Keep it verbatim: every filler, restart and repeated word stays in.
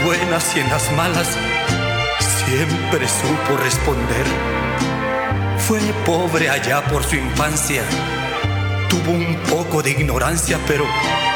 buenas y en las malas siempre supo responder. Fue pobre allá por su infancia, tuvo un poco de ignorancia, pero